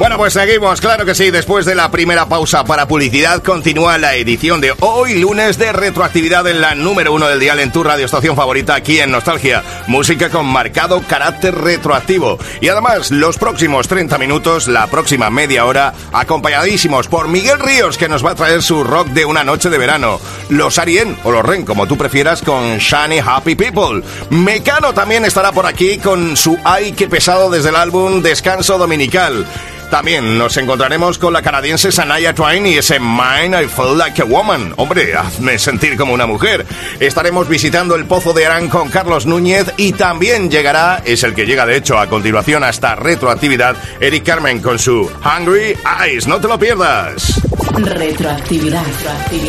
Bueno, pues seguimos, claro que sí. Después de la primera pausa para publicidad, continúa la edición de hoy, lunes, de retroactividad en la número 1 del dial en tu radioestación favorita aquí en Nostalgia. Música con marcado carácter retroactivo. Y además, los próximos 30 minutos, la próxima media hora, acompañadísimos por Miguel Ríos, que nos va a traer su rock de una noche de verano. Los Arien, o los Ren, como tú prefieras, con Shiny Happy People. Mecano también estará por aquí con su Ay, qué pesado, desde el álbum Descanso Dominical. También nos encontraremos con la canadiense Shania Twain y ese Mine I Feel Like a Woman. Hombre, hazme sentir como una mujer. Estaremos visitando el Pozo de Arán con Carlos Núñez y también llegará, es el que llega de hecho a continuación hasta retroactividad, Eric Carmen con su Hungry Eyes. No te lo pierdas. Retroactividad.